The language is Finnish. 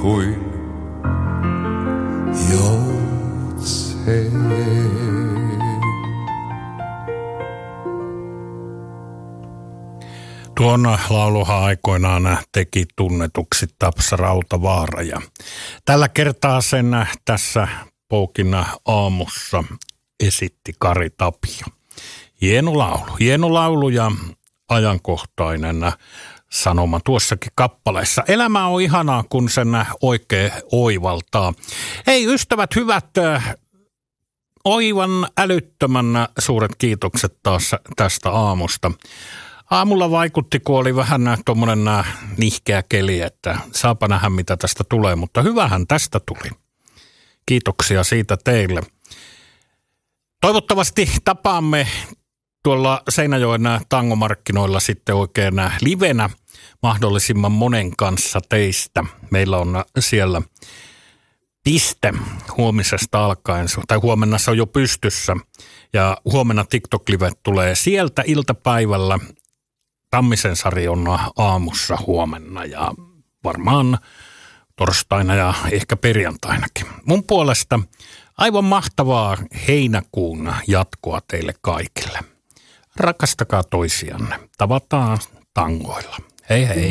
kuin joutsen. Tuon lauluhan aikoinaan teki tunnetuksi Tapsa Rautavaara ja tällä kertaa sen tässä Poukin aamussa esitti Kari Tapio. Hieno laulu ja ajankohtainen sanoma tuossakin kappaleessa. Elämä on ihanaa, kun sen oikein oivaltaa. Hei ystävät hyvät, oivan älyttömän suuret kiitokset taas tästä aamusta. Aamulla vaikutti, kun oli vähän tuommoinen nihkeä keli, että saapa nähdä mitä tästä tulee, mutta hyvähän tästä tuli. Kiitoksia siitä teille. Toivottavasti tapaamme tuolla Seinäjoen tangomarkkinoilla sitten oikein livenä mahdollisimman monen kanssa teistä. Meillä on siellä piste huomisesta alkaen, tai huomenna se on jo pystyssä ja huomenna TikTok-live tulee sieltä iltapäivällä. Tammisen Sari on aamussa huomenna ja varmaan torstaina ja ehkä perjantainakin. Mun puolesta aivan mahtavaa heinäkuun jatkoa teille kaikille. Rakastakaa toisianne. Tavataan tangoilla. Hei hei.